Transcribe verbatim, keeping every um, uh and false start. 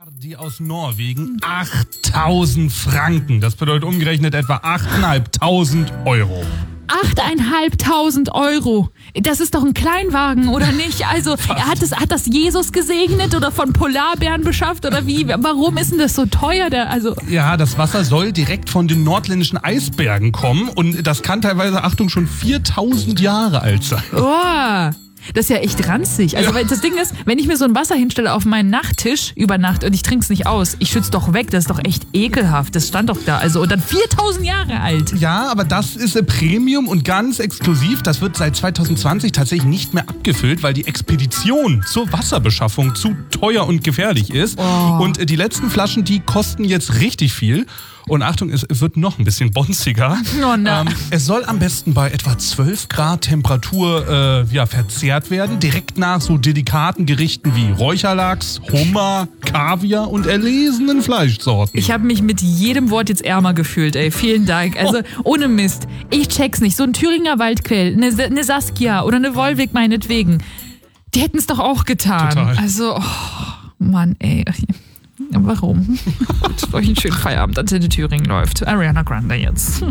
Die aus Norwegen achttausend Franken. Das bedeutet umgerechnet etwa achttausendfünfhundert Euro. achttausendfünfhundert Euro. Das ist doch ein Kleinwagen, oder nicht? Also, er hat, das, hat das Jesus gesegnet oder von Polarbären beschafft oder wie? Warum ist denn das so teuer? Der, also Ja, das Wasser soll direkt von den nordländischen Eisbergen kommen und das kann teilweise, Achtung, schon viertausend Jahre alt sein. Oh, das ist ja echt ranzig. Also, Ja. weil das Ding ist, wenn ich mir so ein Wasser hinstelle auf meinen Nachttisch über Nacht und ich trinke es nicht aus, ich schütze doch weg. Das ist doch echt ekelhaft. Das stand doch da. Also, und dann viertausend Jahre alt. Ja, aber das ist äh, Premium und ganz exklusiv. Das wird seit zweitausendzwanzig tatsächlich nicht mehr abgefüllt, weil die Expedition zur Wasserbeschaffung zu teuer und gefährlich ist. Oh. Und äh, die letzten Flaschen, die kosten jetzt richtig viel. Und Achtung, es wird noch ein bisschen bonziger. Oh nein. Ähm, es soll am besten bei etwa zwölf Grad Temperatur äh, ja, verzehrt werden. Direkt nach so delikaten Gerichten wie Räucherlachs, Hummer, Kaviar und erlesenen Fleischsorten. Ich habe mich mit jedem Wort jetzt ärmer gefühlt, ey. Vielen Dank. Also, ohne Mist. Ich check's nicht. So ein Thüringer Waldquell, eine, eine Saskia oder eine Wolwig meinetwegen. Die hätten es doch auch getan. Total. Also, oh, Mann, ey. Warum? Gut, euch einen schönen Feierabend, Antenne Thüringen läuft. Ariana Grande jetzt.